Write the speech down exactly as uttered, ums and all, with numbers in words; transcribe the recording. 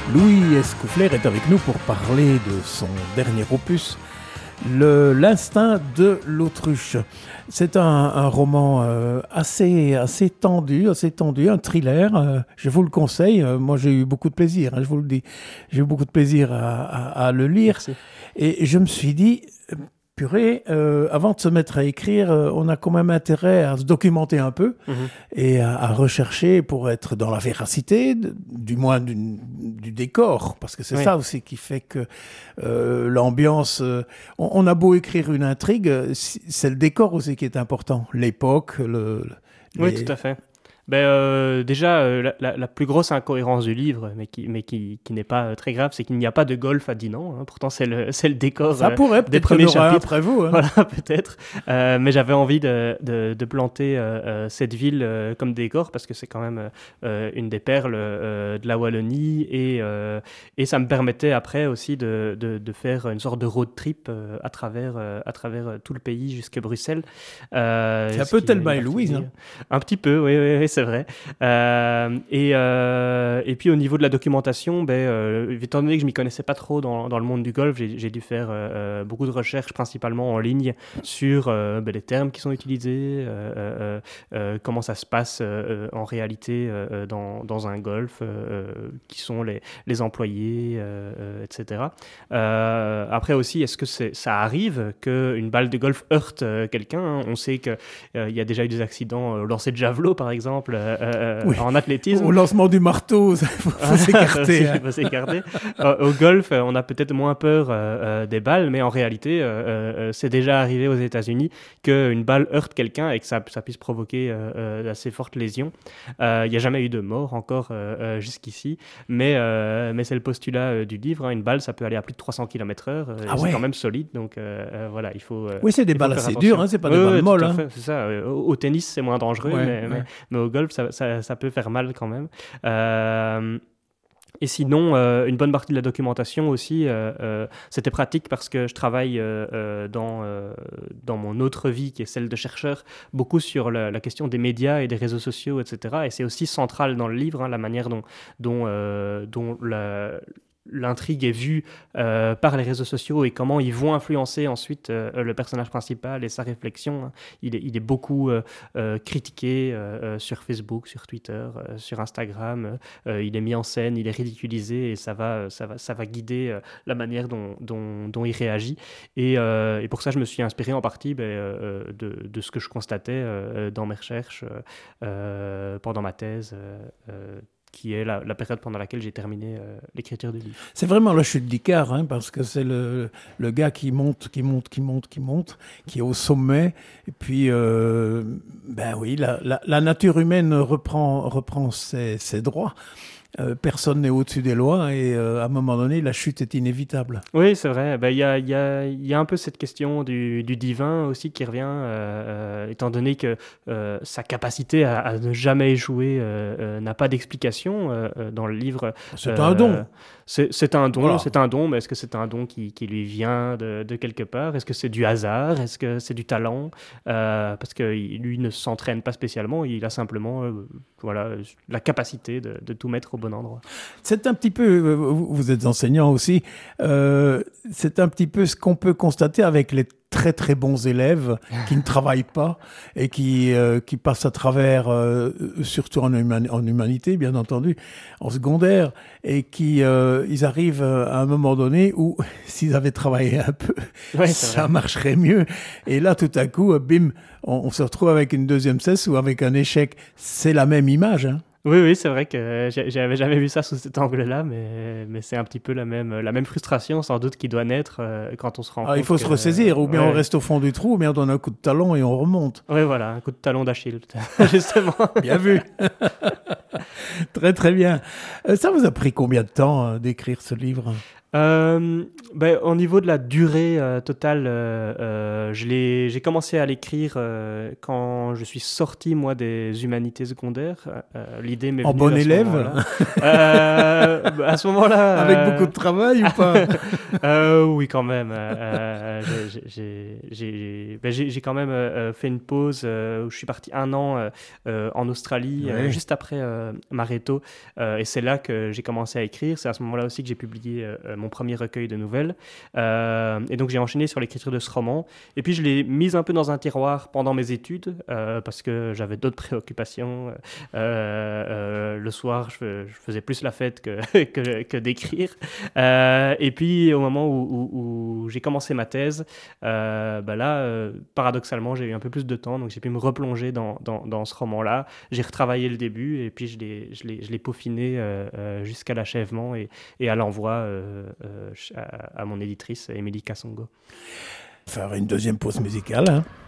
Louis Escouflair est avec nous pour parler de son dernier opus, le, L'instinct de l'autruche. C'est un, un roman euh, assez, assez tendu, assez tendu, un thriller. Euh, je vous le conseille. Euh, moi, j'ai eu beaucoup de plaisir, hein, je vous le dis. J'ai eu beaucoup de plaisir à, à, à le lire. Merci. Et je me suis dit... Purée, euh, avant de se mettre à écrire, euh, on a quand même intérêt à se documenter un peu mmh. et à, à rechercher pour être dans la véracité, de, du moins du, du décor, parce que c'est oui. ça aussi qui fait que euh, l'ambiance... Euh, on, on a beau écrire une intrigue, c'est le décor aussi qui est important, l'époque, le... le oui, les... tout à fait. Ben, euh, déjà, euh, la, la, la plus grosse incohérence du livre, mais qui, mais qui, qui n'est pas euh, très grave, c'est qu'il n'y a pas de golf à Dinan. Hein. Pourtant, c'est le, c'est le décor Ça pourrait, euh, des premiers chapitres. Après vous. Hein. Voilà, peut-être. Euh, mais j'avais envie de, de, de planter euh, cette ville euh, comme décor parce que c'est quand même euh, une des perles euh, de la Wallonie et, euh, et ça me permettait après aussi de, de, de faire une sorte de road trip euh, à travers, euh, à travers tout le pays jusqu'à Bruxelles. Euh, c'est un peu Thelma et Louise. Hein. Un petit peu, oui, oui, oui c'est vrai. Euh, et, euh, et puis au niveau de la documentation, ben, euh, étant donné que je ne m'y connaissais pas trop dans, dans le monde du golf, j'ai, j'ai dû faire euh, beaucoup de recherches, principalement en ligne, sur euh, ben, les termes qui sont utilisés, euh, euh, euh, comment ça se passe euh, en réalité euh, dans, dans un golf, euh, qui sont les, les employés, euh, et cetera. Euh, après aussi, est-ce que c'est, ça arrive qu'une balle de golf heurte euh, quelqu'un hein? On sait qu'il euh, y a déjà eu des accidents au lancer de javelot, par exemple, Euh, oui. en athlétisme. Au lancement du marteau, il faut, faut s'écarter. Il faut s'écarter. euh, au golf, on a peut-être moins peur euh, des balles, mais en réalité, euh, euh, c'est déjà arrivé aux États-Unis qu'une balle heurte quelqu'un et que ça, ça puisse provoquer euh, d'assez fortes lésions. Il euh, n'y a jamais eu de mort encore euh, jusqu'ici, mais, euh, mais c'est le postulat euh, du livre. Hein. Une balle, ça peut aller à plus de trois cents kilomètres heure. Euh, ah c'est ouais. quand même solide, donc euh, voilà, il faut. Euh, oui, c'est des balles assez dures, hein, c'est pas oui, des balles oui, molles. Hein. C'est ça. Au, au tennis, c'est moins dangereux, ouais, mais, ouais. mais, mais au golf, ça, ça, ça peut faire mal quand même. Euh, et sinon, euh, une bonne partie de la documentation aussi, euh, euh, c'était pratique parce que je travaille euh, euh, dans, euh, dans mon autre vie, qui est celle de chercheur, beaucoup sur la, la question des médias et des réseaux sociaux, et cetera. Et c'est aussi central dans le livre, hein, la manière dont, dont, euh, dont la... l'intrigue est vue euh, par les réseaux sociaux et comment ils vont influencer ensuite euh, le personnage principal et sa réflexion. Hein. Il, est, il est beaucoup euh, euh, critiqué euh, sur Facebook, sur Twitter, euh, sur Instagram. Euh, il est mis en scène, il est ridiculisé et ça va, ça va, ça va guider euh, la manière dont, dont, dont il réagit. Et, euh, et pour ça, je me suis inspiré en partie ben, euh, de, de ce que je constatais euh, dans mes recherches euh, pendant ma thèse. Euh, qui est la, la période pendant laquelle j'ai terminé euh, l'écriture du livre. C'est vraiment la chute d'Icare, hein, parce que c'est le, le gars qui monte, qui monte, qui monte, qui monte, qui est au sommet, et puis, euh, ben oui, la, la, la nature humaine reprend, reprend ses, ses droits. Euh, personne n'est au-dessus des lois et euh, à un moment donné, la chute est inévitable. Oui, c'est vrai. Il ben, y, a, y, a, y a un peu cette question du, du divin aussi qui revient, euh, euh, étant donné que euh, sa capacité à, à ne jamais échouer euh, euh, n'a pas d'explication euh, dans le livre. C'est euh, un don. C'est, c'est un don, voilà. c'est un don, mais est-ce que c'est un don qui, qui lui vient de, de quelque part ? Est-ce que c'est du hasard ? Est-ce que c'est du talent ? euh, Parce que lui ne s'entraîne pas spécialement, il a simplement euh, voilà, la capacité de, de tout mettre au bon endroit. C'est un petit peu, vous êtes enseignant aussi, euh, c'est un petit peu ce qu'on peut constater avec les très très bons élèves qui ne travaillent pas et qui, euh, qui passent à travers, euh, surtout en, human- en humanité bien entendu, en secondaire, et qui euh, ils arrivent à un moment donné où s'ils avaient travaillé un peu, ouais, ça vrai. marcherait mieux. Et là tout à coup, bim, on, on se retrouve avec une deuxième cesse ou avec un échec. C'est la même image, hein. Oui, oui, c'est vrai que j'avais jamais vu ça sous cet angle-là, mais, mais c'est un petit peu la même, la même frustration, sans doute, qui doit naître euh, quand on se rend ah, compte. Il faut que, se ressaisir, ou bien ouais. on reste au fond du trou, ou bien on donne un coup de talon et on remonte. Oui, voilà, un coup de talon d'Achille, justement. Bien vu. Très, très bien. Ça vous a pris combien de temps d'écrire ce livre ? Euh, ben, au niveau de la durée euh, totale, euh, euh, je l'ai, j'ai commencé à l'écrire euh, quand je suis sorti, moi, des humanités secondaires. Euh, l'idée m'est en venue bon à élève ce euh, À ce moment-là... Avec euh, beaucoup de travail ou pas euh, Oui, quand même. Euh, j'ai, j'ai, j'ai, ben, j'ai, j'ai quand même euh, fait une pause euh, où je suis parti un an euh, euh, en Australie, ouais. euh, juste après euh, euh, Mareto, euh, et c'est là que j'ai commencé à écrire. C'est à ce moment-là aussi que j'ai publié euh, mon premier recueil de nouvelles. Euh, et donc j'ai enchaîné sur l'écriture de ce roman. Et puis je l'ai mise un peu dans un tiroir pendant mes études, euh, parce que j'avais d'autres préoccupations. Euh, euh, le soir, je, je faisais plus la fête que, que, que d'écrire. Euh, et puis au moment où, où, où j'ai commencé ma thèse, euh, bah là, euh, paradoxalement, j'ai eu un peu plus de temps, donc j'ai pu me replonger dans, dans, dans ce roman-là. J'ai retravaillé le début et puis je l'ai, je l'ai, je l'ai peaufiné euh, euh, jusqu'à l'achèvement et, et à l'envoi euh, euh, à, à mon éditrice, Émilie Kassongo. Faire une deuxième pause musicale. Hein.